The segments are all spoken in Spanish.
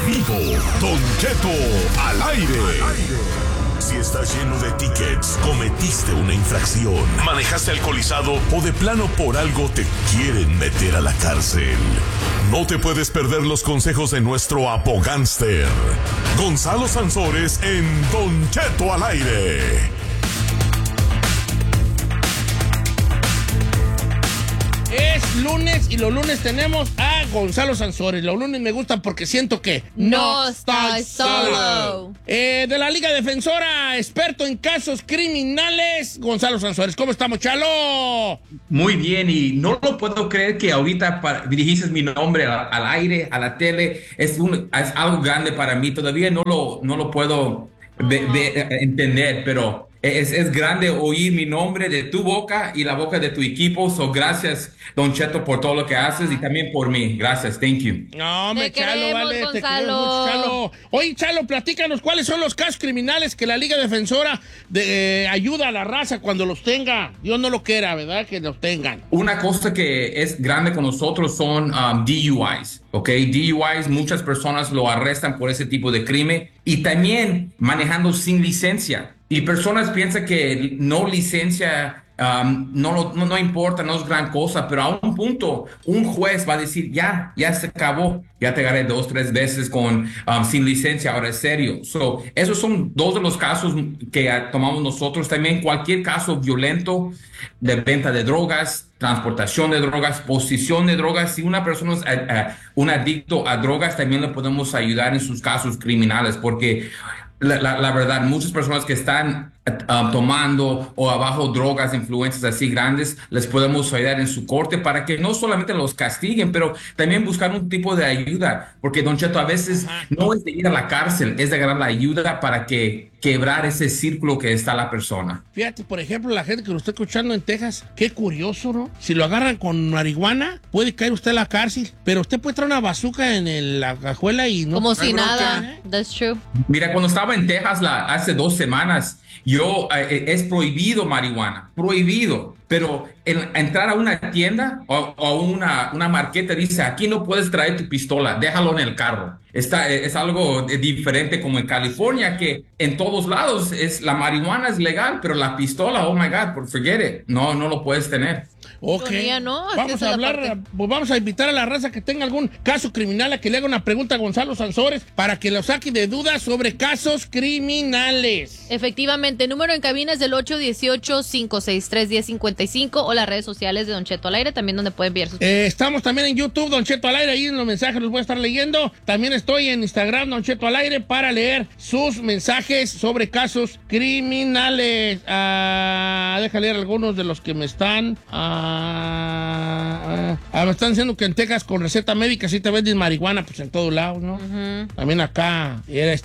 vivo, Don Cheto al aire. Si estás lleno de tickets, cometiste una infracción, manejaste alcoholizado o de plano por algo te quieren meter a la cárcel. No te puedes perder los consejos de nuestro abogánster, Gonzalo Sansores, en Don Cheto al aire. Es lunes y los lunes tenemos a Gonzalo Sansores. Los lunes me gustan porque siento que no estoy solo. De la Liga Defensora, experto en casos criminales, Gonzalo Sansores. ¿Cómo estamos, Chalo? Muy bien, y no lo puedo creer que ahorita dirigiste mi nombre al aire, a la tele. Es algo grande para mí. Todavía no lo puedo entender, pero es grande oír mi nombre de tu boca y la boca de tu equipo. So, gracias, Don Cheto, por todo lo que haces y también por mí. Gracias, thank you. No, te Chalo, queremos, vale, Gonzalo. te queremos mucho, Chalo. Oye, Chalo, platícanos cuáles son los casos criminales que la Liga Defensora ayuda a la raza cuando los tenga. Dios no lo quiera, ¿verdad? Que los tengan. Una cosa que es grande con nosotros son DUIs. ¿Ok? DUIs, muchas personas lo arrestan por ese tipo de crimen y también manejando sin licencia. Y personas piensan que no licencia no importa, no es gran cosa, pero a un punto un juez va a decir, ya se acabó, ya te agarré 2, 3 veces sin licencia, ahora es serio. So, esos son dos de los casos que tomamos nosotros. También cualquier caso violento de venta de drogas, transportación de drogas, posesión de drogas. Si una persona es un adicto a drogas, también le podemos ayudar en sus casos criminales, porque la verdad, muchas personas que están tomando o abajo drogas, influencias así grandes, les podemos ayudar en su corte para que no solamente los castiguen, pero también buscar un tipo de ayuda, porque Don Cheto, a veces no es de ir a la cárcel, es de agarrar la ayuda para quebrar ese círculo que está la persona. Fíjate, por ejemplo, la gente que lo está escuchando en Texas, qué curioso, ¿no? Si lo agarran con marihuana, puede caer usted a la cárcel, pero usted puede traer una bazooka en la cajuela y no... Como si nada, that's true. Mira, cuando estaba en Texas hace 2 semanas, es prohibido marihuana, prohibido, pero entrar a una tienda o una marqueta dice, aquí no puedes traer tu pistola, déjalo en el carro. Es algo diferente como en California, que en todos lados la marihuana es legal, pero la pistola, oh my God, forget it, no lo puedes tener. Ok, no, vamos a hablar, pues vamos a invitar a la raza que tenga algún caso criminal a que le haga una pregunta a Gonzalo Sansores para que lo saque de dudas sobre casos criminales. Efectivamente, el número en cabina es del 818-563-1055 o las redes sociales de Don Cheto al aire, también donde puede enviar sus... Estamos también en YouTube, Don Cheto al aire, ahí en los mensajes los voy a estar leyendo. También estoy en Instagram, Don Cheto al aire, para leer sus mensajes sobre casos criminales. Deja leer algunos de los que me están... me están diciendo que en Texas con receta médica sí te venden marihuana, pues en todos lados, ¿no? También acá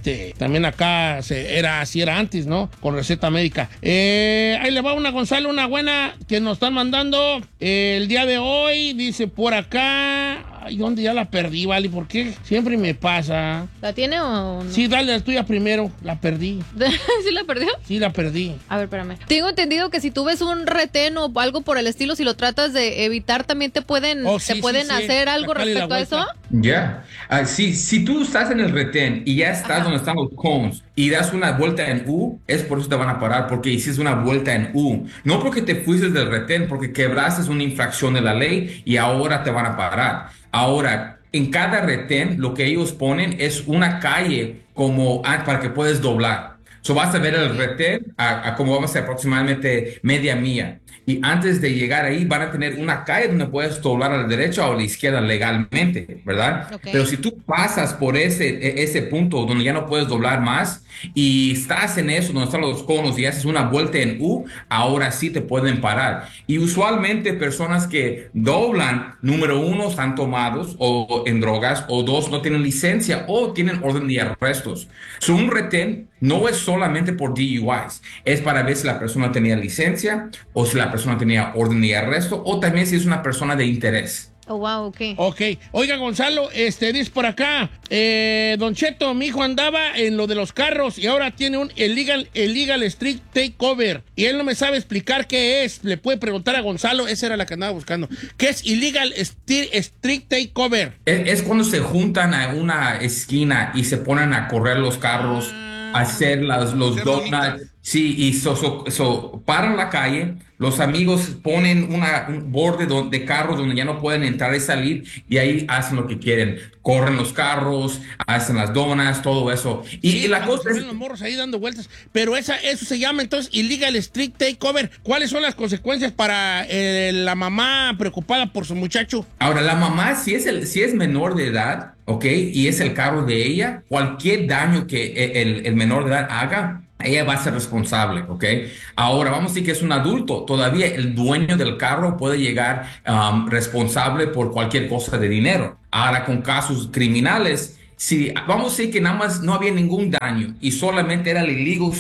era así era antes, ¿no? Con receta médica. Ahí le va una, Gonzalo, una buena que nos están mandando el día de hoy. Dice por acá... Ay, ¿dónde ya la perdí, vale? ¿Por qué siempre me pasa? ¿La tiene o no? Sí, dale la tuya primero. La perdí. ¿Sí la perdió? Sí, la perdí. A ver, espérame. Tengo entendido que si tú ves un retén o algo por el estilo, si lo tratas de evitar, también te pueden hacer algo respecto a eso. Ya. Si tú estás en el retén y ya estás donde están los cones y das una vuelta en U, es por eso te van a parar, porque hiciste una vuelta en U. No porque te fuiste del retén, porque quebraste una infracción de la ley y ahora te van a parar. Ahora, en cada retén, lo que ellos ponen es una calle como para que puedas doblar. So vas a ver el retén como vamos a ser aproximadamente media milla. Y antes de llegar ahí van a tener una calle donde puedes doblar a la derecha o a la izquierda legalmente, ¿verdad? Okay. Pero si tú pasas por ese punto donde ya no puedes doblar más y estás en eso, donde están los conos y haces una vuelta en U, ahora sí te pueden parar. Y usualmente personas que doblan, número 1, están tomados o en drogas, o 2, no tienen licencia o tienen orden de arrestos. So, un retén no es solamente por DUIs, es para ver si la persona tenía licencia o si la persona tenía orden de arresto o también si es una persona de interés. Oh, wow, ok. Ok. Oiga, Gonzalo, dice por acá, Don Cheto, mi hijo andaba en lo de los carros y ahora tiene un illegal street takeover y él no me sabe explicar qué es. Le puede preguntar a Gonzalo, esa era la que andaba buscando. ¿Qué es illegal street takeover? Es cuando se juntan a una esquina y se ponen a correr los carros, a hacer los donuts. Sí, y paran la calle, los amigos ponen un borde de carros donde ya no pueden entrar y salir y ahí hacen lo que quieren. Corren los carros, hacen las donas, todo eso. Y la cosa es... los morros ahí dando vueltas. Pero eso se llama entonces illegal street takeover. ¿Cuáles son las consecuencias para la mamá preocupada por su muchacho? Ahora, la mamá, si es menor de edad, ¿ok? Y es el carro de ella, cualquier daño que el menor de edad haga, ella va a ser responsable, ¿ok? Ahora, vamos a decir que es un adulto. Todavía el dueño del carro puede llegar responsable por cualquier cosa de dinero. Ahora, con casos criminales, si vamos a decir que nada más no había ningún daño y solamente era el illegal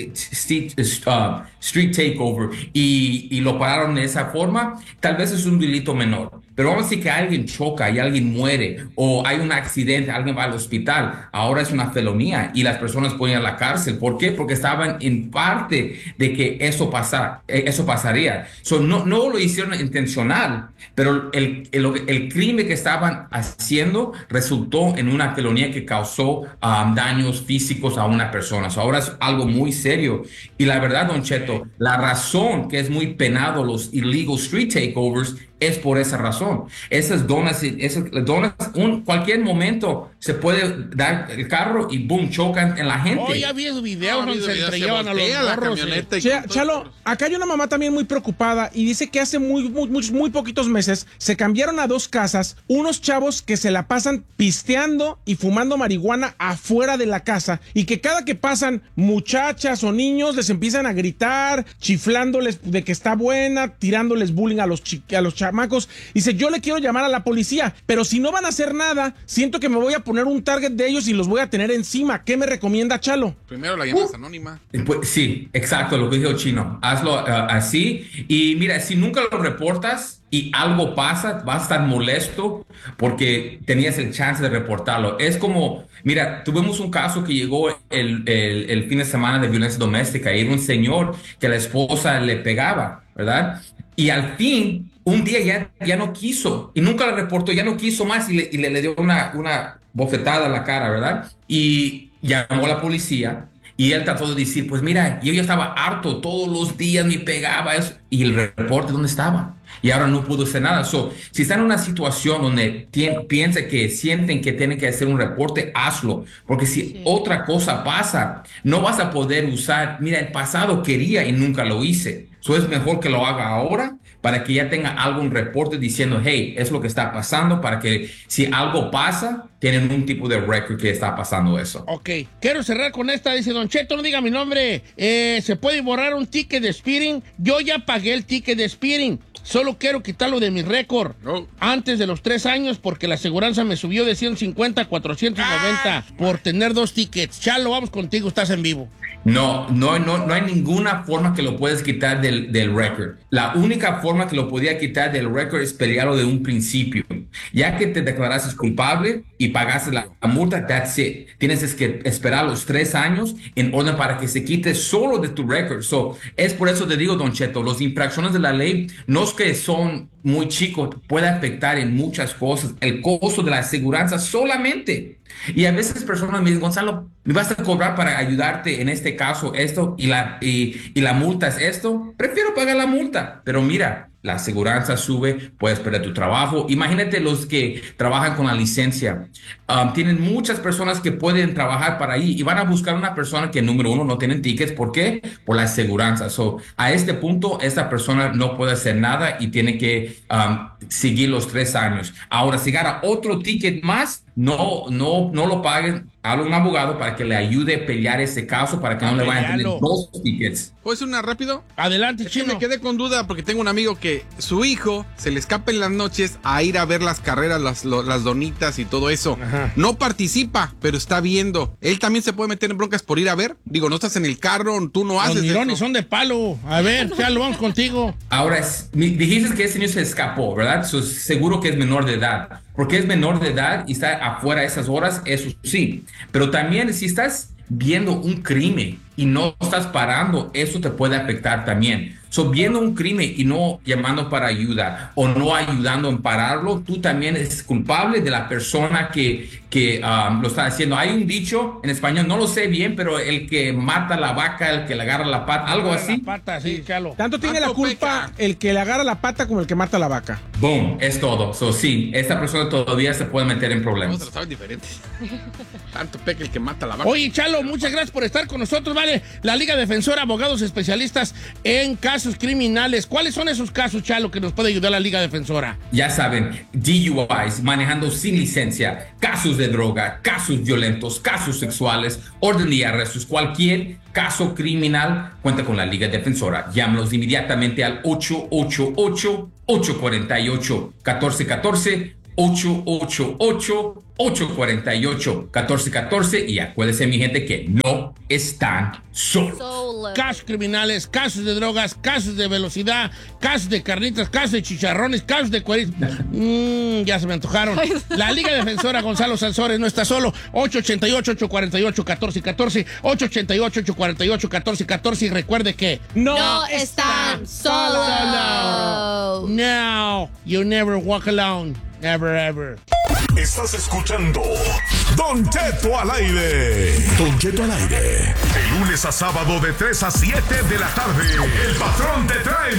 street takeover y lo pararon de esa forma, tal vez es un delito menor. Pero vamos a decir que alguien choca y alguien muere o hay un accidente, alguien va al hospital, ahora es una felonía y las personas pueden ir a la cárcel. ¿Por qué? Porque estaban en parte de que eso pasaría. No lo hicieron intencional, pero el crimen que estaban haciendo resultó en una felonía que causó daños físicos a una persona. Ahora es algo muy serio. Y la verdad, Don Cheto, la razón que es muy penado los illegal street takeovers es por esa razón. Esas donas, cualquier momento se puede dar el carro y boom, chocan en la gente. Oh, ya había videos donde se entregaban a los carros. Chalo, acá hay una mamá también muy preocupada y dice que hace muy poquitos meses se cambiaron a 2 casas unos chavos que se la pasan pisteando y fumando marihuana afuera de la casa y que cada que pasan muchachas o niños les empiezan a gritar, chiflándoles de que está buena, tirándoles bullying a los chamacos. Dice, yo le quiero llamar a la policía, pero si no van a hacer nada, siento que me voy a poner un target de ellos y los voy a tener encima. ¿Qué me recomienda, Chalo? Primero la llamas anónima. Pues, sí, exacto, lo que dijo Chino. Hazlo así. Y mira, si nunca lo reportas y algo pasa, vas a estar molesto porque tenías el chance de reportarlo. Es como, mira, tuvimos un caso que llegó el fin de semana de violencia doméstica y era un señor que la esposa le pegaba, ¿verdad? Y al fin, un día ya no quiso y nunca la reportó, ya no quiso más y le dio una bofetada a la cara, ¿verdad? Y llamó a la policía y él trató de decir, pues mira, yo ya estaba harto, todos los días me pegaba eso. Y el reporte, ¿dónde estaba? Y ahora no pudo hacer nada. Si está en una situación donde sienten que tienen que hacer un reporte, hazlo. Porque si otra cosa pasa, no vas a poder usar, mira, el pasado quería y nunca lo hice. Es mejor que lo haga ahora para que ya tenga algún reporte diciendo, hey, es lo que está pasando, para que si algo pasa, tienen un tipo de record que está pasando eso. Ok, quiero cerrar con esta. Dice, Don Cheto, no diga mi nombre. ¿Se puede borrar un ticket de speeding? Yo ya pagué el ticket de speeding. Solo quiero quitarlo de mi récord antes de los 3 años porque la aseguranza me subió de 150 a 490 por tener 2 tickets. Chalo, vamos contigo, estás en vivo. No hay ninguna forma que lo puedes quitar del record. La única forma que lo podía quitar del record es pelearlo de un principio. Ya que te declaraste culpable y pagaste la multa, that's it. Tienes que esperar los 3 años en orden para que se quite solo de tu record. Es por eso te digo, Don Cheto, los infracciones de la ley no es que son muy chicos, puede afectar en muchas cosas. El costo de la aseguranza solamente. Y a veces personas me dicen, Gonzalo, ¿me vas a cobrar para ayudarte en este caso esto y la multa es esto? Prefiero pagar la multa. Pero mira, la aseguranza sube, puedes perder tu trabajo. Imagínate los que trabajan con la licencia. Tienen muchas personas que pueden trabajar para ahí y van a buscar una persona que, número 1, no tienen tickets. ¿Por qué? Por la aseguranza. A este punto, esta persona no puede hacer nada y tiene que seguir los 3 años. Ahora, si gana otro ticket más, no lo paguen. Habla un abogado para que le ayude a pelear ese caso para que no le vayan a tener 2 tickets. ¿Puedo decir una rápido? Adelante, Chino. Me quedé con duda porque tengo un amigo que su hijo se le escapa en las noches a ir a ver las carreras, las donitas y todo eso. Ajá. No participa, pero está viendo. ¿Él también se puede meter en broncas por ir a ver? Digo, no estás en el carro, tú no haces Los mirones eso. son de palo. A ver, Chalo, vamos contigo. Ahora, dijiste que ese niño se escapó, ¿verdad? Seguro que es menor de edad. Porque es menor de edad y está afuera a esas horas, eso sí. Pero también si estás viendo un crimen y no estás parando, eso te puede afectar también. Viendo un crimen y no llamando para ayuda o no ayudando en pararlo, tú también eres culpable de la persona que lo está haciendo. Hay un dicho en español, no lo sé bien, pero el que mata la vaca, el que le agarra la pata, algo así. La pata, sí, Chalo. Tanto tiene la culpa el que le agarra la pata como el que mata la vaca. Boom, es todo. Sí, esta persona todavía se puede meter en problemas. Nosotros sabes diferente. Tanto peca el que mata la vaca. Oye, Chalo, muchas gracias por estar con nosotros, ¿vale? La Liga Defensora, abogados especialistas en casos criminales. ¿Cuáles son esos casos, Chalo, que nos puede ayudar la Liga Defensora? Ya saben, DUIs, manejando sin licencia, casos de droga, casos violentos, casos sexuales, orden de arrestos, cualquier caso criminal, cuenta con la Liga Defensora. Llámalos inmediatamente al 888-848-1414, 888-848-1414 y acuérdense, mi gente, que no están solos. Casos criminales, casos de drogas, casos de velocidad, casos de carnitas, casos de chicharrones, casos de cueritos. Ya se me antojaron. La Liga Defensora Gonzalo Sansores no está solo. 888-848-1414, 888-848-1414 y recuerde que no están solos. No, you never walk alone. Never, ever. Estás escuchando Don Cheto al aire. Don Cheto al aire. De lunes a sábado de 3 a 7 de la tarde. El patrón te trae